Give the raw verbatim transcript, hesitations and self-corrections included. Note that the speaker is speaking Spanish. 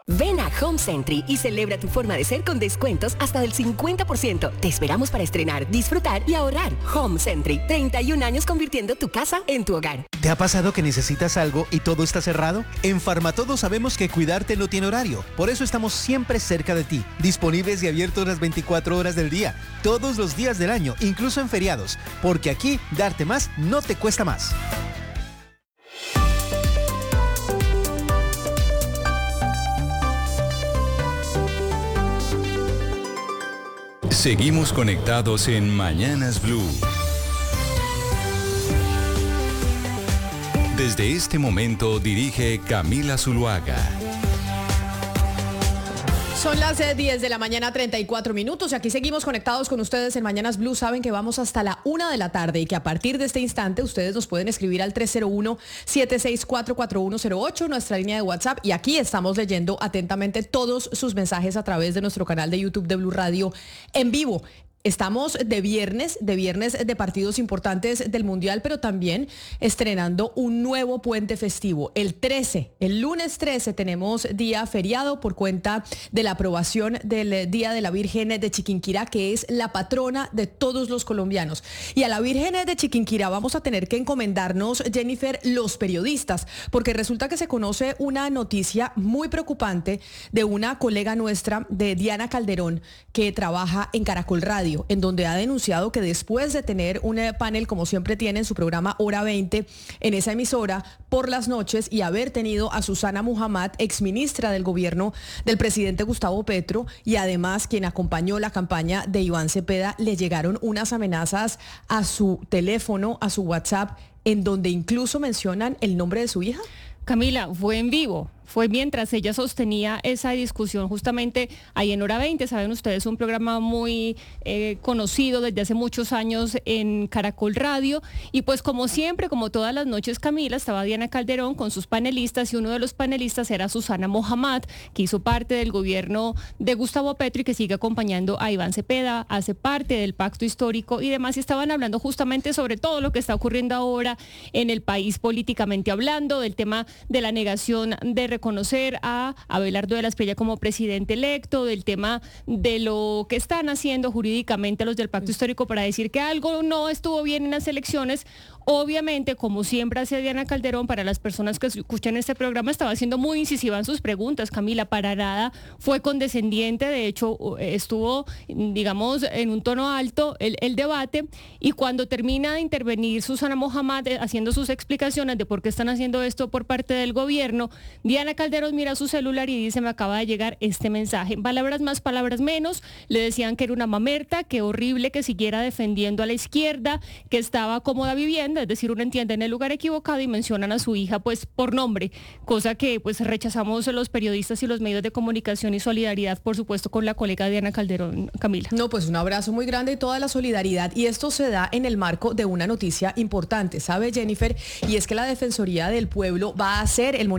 Ven a Home Century y celebra tu forma de ser con descuentos hasta del cincuenta por ciento. Te esperamos para estrenar, disfrutar y ahorrar. Home Century, treinta y un años convirtiendo tu casa en tu hogar. ¿Te ha pasado que necesitas algo y todo está cerrado? En Farmatodo sabemos que cuidarte no tiene horario. Por eso estamos siempre cerca de ti, disponibles y abiertos las veinticuatro horas del día, todos los días del año, incluso en feriados. Porque aquí, darte más no te cuesta más. Seguimos conectados en Mañanas Blue. Desde este momento dirige Camila Zuluaga. Son las diez de la mañana, treinta y cuatro minutos, y aquí seguimos conectados con ustedes en Mañanas Blue. Saben que vamos hasta la una de la tarde y que a partir de este instante ustedes nos pueden escribir al tres cero uno, siete seis cuatro, cuatro uno cero ocho, nuestra línea de WhatsApp, y aquí estamos leyendo atentamente todos sus mensajes a través de nuestro canal de YouTube de Blue Radio en vivo. Estamos de viernes, de viernes de partidos importantes del Mundial, pero también estrenando un nuevo puente festivo. El trece, el lunes trece tenemos día feriado por cuenta de la aprobación del Día de la Virgen de Chiquinquirá, que es la patrona de todos los colombianos. Y a la Virgen de Chiquinquirá vamos a tener que encomendarnos, Jennifer, los periodistas, porque resulta que se conoce una noticia muy preocupante de una colega nuestra, de Diana Calderón, que trabaja en Caracol Radio, en donde ha denunciado que después de tener un panel, como siempre tiene en su programa Hora veinte, en esa emisora por las noches, y haber tenido a Susana Muhammad, exministra del gobierno del presidente Gustavo Petro, y además quien acompañó la campaña de Iván Cepeda, le llegaron unas amenazas a su teléfono, a su WhatsApp, en donde incluso mencionan el nombre de su hija. Camila, fue en vivo. Fue mientras ella sostenía esa discusión justamente ahí en Hora veinte. Saben ustedes, un programa muy eh, conocido desde hace muchos años en Caracol Radio. Y pues como siempre, como todas las noches, Camila, estaba Diana Calderón con sus panelistas, y uno de los panelistas era Susana Muhammad, que hizo parte del gobierno de Gustavo Petro y que sigue acompañando a Iván Cepeda, hace parte del pacto histórico y demás. Y estaban hablando justamente sobre todo lo que está ocurriendo ahora en el país políticamente hablando, del tema de la negación de reconocer a Abelardo de la Espriella como presidente electo, del tema de lo que están haciendo jurídicamente los del Pacto Histórico para decir que algo no estuvo bien en las elecciones. Obviamente, como siempre hace Diana Calderón, para las personas que escuchan este programa, estaba siendo muy incisiva en sus preguntas. Camila, para nada fue condescendiente, de hecho estuvo, digamos, en un tono alto el, el debate, y cuando termina de intervenir Susana Muhammad eh, haciendo sus explicaciones de por qué están haciendo esto por parte del gobierno, Diana Calderón mira su celular y dice: me acaba de llegar este mensaje. Palabras más, palabras menos. Le decían que era una mamerta, que horrible que siguiera defendiendo a la izquierda, que estaba cómoda vivienda, es decir, uno entiende en el lugar equivocado, y mencionan a su hija pues por nombre, cosa que pues rechazamos los periodistas y los medios de comunicación, y solidaridad, por supuesto, con la colega Diana Calderón. Camila. No, pues un abrazo muy grande y toda la solidaridad. Y esto se da en el marco de una noticia importante, ¿sabe, Jennifer? Y es que la Defensoría del Pueblo va a hacer el